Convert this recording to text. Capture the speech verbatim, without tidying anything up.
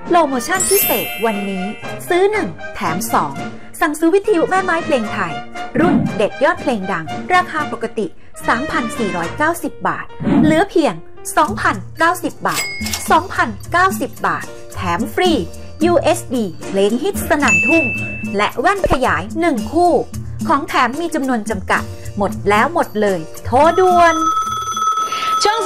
โปรโมชั่นพิเศษวันนี้ซื้อหนึ่งแถมสองสั่งซื้อวิทยุแม่ไม้เพลงไทยรุ่นเด็ดยอดเพลงดังราคาปกติ สามพันสี่ร้อยเก้าสิบ บาทเหลือเพียง สองพันเก้าสิบ บาท สองพันเก้าสิบ บาทแถมฟรี ยู เอส บี เพลงฮิตสนั่นทุ่งและแว่นขยายหนึ่งคู่ของแถมมีจำนวนจำกัดหมดแล้วหมดเลยโทรด่วน